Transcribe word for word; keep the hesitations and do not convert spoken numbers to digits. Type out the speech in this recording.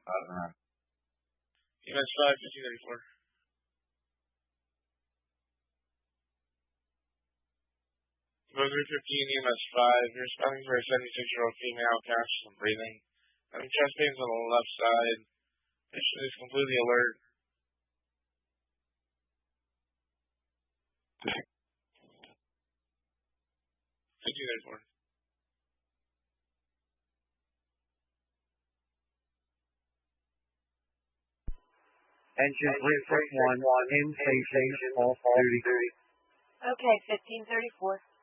Uh, E M S five, fifteen thirty-four. Booker fifteen, E M S five. You're responding for a seventy-six-year-old female, conscious and breathing. Having chest pains on the left side. Patient is completely alert. fifteen thirty-four. Engine three six one, in station, off duty. Okay, fifteen thirty-four.